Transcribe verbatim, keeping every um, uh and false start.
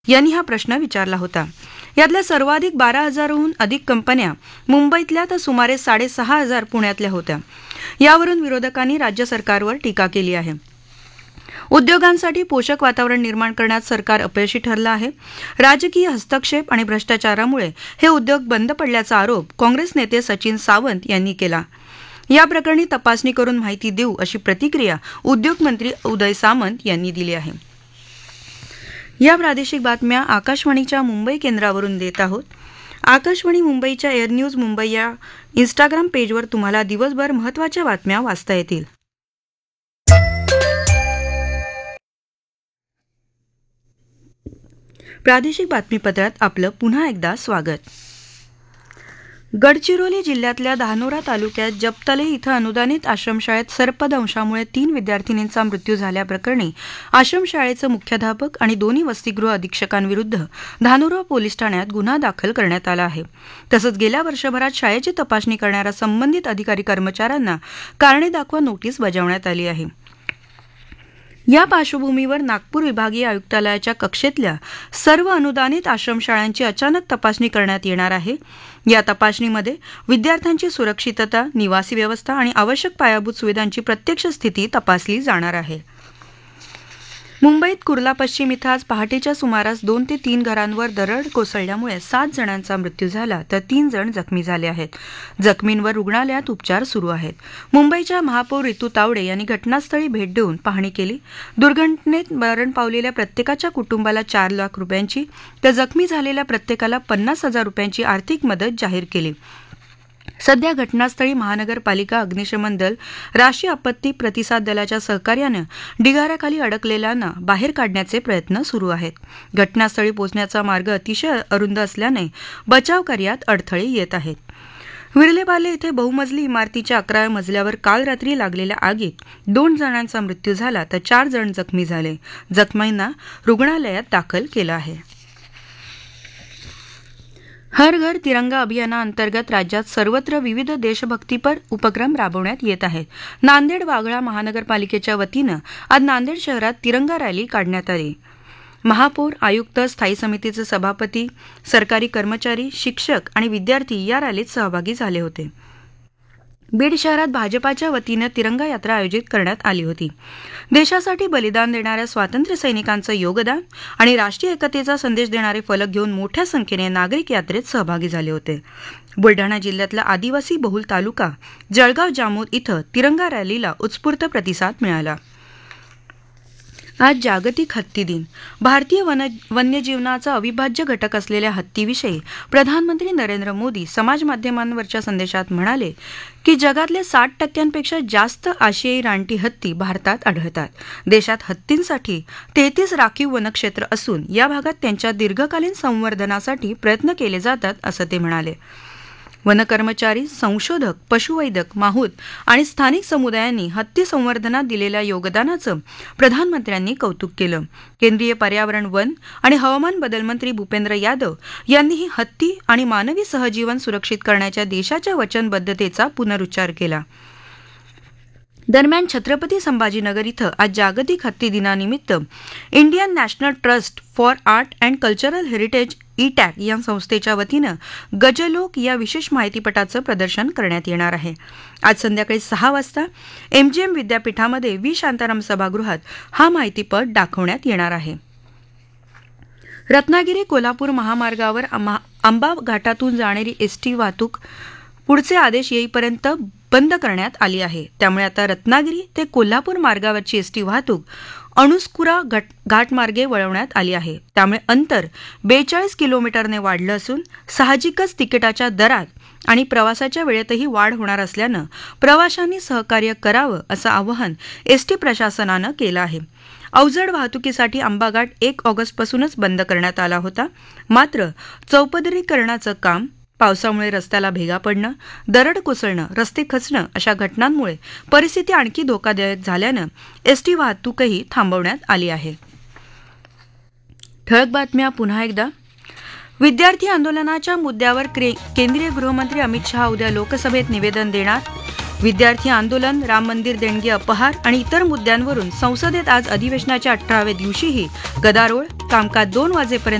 यांनी हा प्रश्न विचारला होता. यातल्या सर्वाधिक बारा हजारहून अधिक कंपन्या मुंबईतल्या तर सुमारे साडेसहा हजार पुण्यातल्या होत्या. यावरून विरोधकांनी राज्य सरकारवर टीका केली आहे. उद्योगांसाठी पोषक वातावरण निर्माण करण्यात सरकार अपयशी ठरलं आहे. राजकीय हस्तक्षेप आणि भ्रष्टाचारामुळे हे उद्योग बंद पडल्याचा आरोप काँग्रेस नेते सचिन सावंत यांनी केला. या प्रकरणी तपासणी करून माहिती देऊ अशी प्रतिक्रिया उद्योगमंत्री उदय सामंत यांनी दिली आहे. या प्रादेशिक बातम्या आकाशवाणीच्या मुंबई केंद्रावरून देत आहोत. आकाशवाणी मुंबईच्या एअर न्यूज मुंबई या इंस्टाग्राम पेजवर तुम्हाला दिवसभर महत्त्वाच्या बातम्या वाचता येतील. प्रादेशिक बातमीपत्रात आपलं पुन्हा एकदा स्वागत. गडचिरोली जिल्ह्यातल्या धानोरा तालुक्यात जपतले इथं अनुदानित आश्रमशाळेत सर्पदंशामुळे तीन विद्यार्थिनींचा मृत्यू झाल्याप्रकरणी आश्रमशाळेचं मुख्याध्यापक आणि दोन्ही वसतिगृह अधीक्षकांविरुद्ध धानोरा पोलीस ठाण्यात गुन्हा दाखल करण्यात आला आहे. तसंच गेल्या वर्षभरात शाळेची तपासणी करणाऱ्या संबंधित अधिकारी कर्मचाऱ्यांना कारणे दाखवा नोटीस बजावण्यात आली आहे. या पार्श्वभूमीवर नागपूर विभागीय आयुक्तालयाच्या कक्षेतल्या सर्व अनुदानित आश्रमशाळांची अचानक तपासणी करण्यात येणार आहे. या तपासणीमध्ये विद्यार्थ्यांची सुरक्षितता, निवासी व्यवस्था आणि आवश्यक पायाभूत सुविधांची प्रत्यक्ष स्थिती तपासली जाणार आहे. मुंबईत कुर्ला पश्चिम इथं आज पहाटेच्या सुमारास दोन ते तीन घरांवर दरड कोसळल्यामुळे सात जणांचा मृत्यू झाला तर तीन जण जखमी झाले आहेत. जखमींवर रुग्णालयात उपचार सुरू आहेत. मुंबईच्या महापौर रितू तावडे यांनी घटनास्थळी भेट देऊन पाहणी केली. दुर्घटनेत मरण पावलेल्या प्रत्येकाच्या कुटुंबाला चार लाख रुपयांची तर जखमी झालेल्या प्रत्येकाला पन्नास हजार रुपयांची आर्थिक मदत जाहीर केली. सध्या घटनास्थळी महानगरपालिका, अग्निशमन दल, राष्ट्रीय आपत्ती प्रतिसाद दलाच्या सहकार्यानं ढिगाऱ्याखाली अडकलेल्यांना बाहेर काढण्याचे प्रयत्न सुरू आहेत. घटनास्थळी पोहोचण्याचा मार्ग अतिशय अरुंद असल्याने बचाव कार्यात अडथळे येत आहेत. विर्लेपाले इथे बहुमजली इमारतीच्या अकराव्या मजल्यावर काल रात्री लागलेल्या आगीत दोन जणांचा मृत्यू झाला तर चार जण जखमी झाले. जखमींना रुग्णालयात दाखल केलं आहे. हर घर तिरंगा अभियानाअंतर्गत राज्यात सर्वत्र विविध देशभक्तीपर उपक्रम राबवण्यात येत आहेत. नांदेड वाघळा महानगरपालिकेच्या वतीनं आज नांदेड शहरात तिरंगा रॅली काढण्यात आली. महापौर, आयुक्त, स्थायी समितीचे सभापती, सरकारी कर्मचारी, शिक्षक आणि विद्यार्थी या रॅलीत सहभागी झाले होते. बीड शहरात भाजपाच्या वतीनं तिरंगा यात्रा आयोजित करण्यात आली होती. देशासाठी बलिदान देणाऱ्या स्वातंत्र्य सैनिकांचं योगदान आणि राष्ट्रीय एकतेचा संदेश देणारे फलक घेऊन मोठ्या संख्येने नागरिक यात्रेत सहभागी झाले होते. बुलढाणा जिल्ह्यातला आदिवासी बहुल तालुका जळगाव जामोद इथं तिरंगा रॅलीला उत्स्फूर्त प्रतिसाद मिळाला. आज जागतिक हत्ती दिन. भारतीय वन वन्यजीवनाचा अविभाज्य घटक असलेल्या हत्तीविषयी प्रधानमंत्री नरेंद्र मोदी समाजमाध्यमांवरच्या संदेशात म्हणाले की जगातले साठ टक्क्यांपेक्षा जास्त आशियाई रानटी हत्ती भारतात आढळतात. देशात हत्तींसाठी तेहतीस राखीव वनक्षेत्र असून या भागात त्यांच्या दीर्घकालीन संवर्धनासाठी प्रयत्न केले जातात असं ते म्हणाले. वनकर्मचारी, संशोधक, पशुवैद्यक, माहूत आणि स्थानिक समुदायांनी हत्ती संवर्धनात दिलेल्या योगदानाचं प्रधानमंत्र्यांनी कौतुक केलं. केंद्रीय पर्यावरण, वन आणि हवामान बदल मंत्री भूपेंद्र यादव यांनीही हत्ती आणि मानवी सहजीवन सुरक्षित करण्याच्या देशाच्या वचनबद्धतेचा पुनरुच्चार केला. दरम्यान छत्रपती संभाजीनगर इथं आज जागतिक हत्ती दिनानिमित्त Indian national trust for art and cultural heritage E tag या संस्थेच्या वतीनं गजलोक या विशेष माहितीपटाचं प्रदर्शन करण्यात येणार आहे. आज संध्याकाळी सहा वाजता एमजीएम विद्यापीठामध्ये व्ही शांताराम सभागृहात हा माहितीपट दाखवण्यात येणार आहे. रत्नागिरी कोल्हापूर महामार्गावर आंबा घाटातून जाणारी एसटी वाहतूक पुढचे आदेश येईपर्यंत बंद करण्यात आली आहे. त्यामुळे आता रत्नागिरी ते कोल्हापूर मार्गावरची एसटी वाहतूक अणुस्कुरा घाटमार्गे वळवण्यात आली आहे. त्यामुळे अंतर बेचाळीस किलोमीटरने वाढलं असून साहजिकच तिकिटाच्या दरात आणि प्रवासाच्या वेळेतही वाढ होणार असल्यानं प्रवाशांनी सहकार्य करावं असं आवाहन एसटी प्रशासनानं केलं आहे. अवजड वाहतुकीसाठी आंबाघाट एक ऑगस्टपासूनच बंद करण्यात आला होता. मात्र चौपदरीकरणाचं काम, पावसामुळे रस्त्याला भेगा पडणं, दरड कोसळणं, रस्ते खचणं अशा घटनांमुळे परिस्थिती आणखी धोकादायक झाल्यानं एसटी वाहतूकही थांबवण्यात आली आहे. ठळक बातम्या पुन्हा एकदा. विद्यार्थी आंदोलनाच्या मुद्द्यावर केंद्रीय गृहमंत्री अमित शहा उद्या लोकसभेत निवेदन देणार. विद्यार्थी आंदोलन, राम मंदिर देणगी अपहार आणि इतर मुद्द्यांवरून संसदेत आज अधिवेशनाच्या अठराव्या दिवशीही गदारोळ. कामकाज दोन वाजेपर्यंत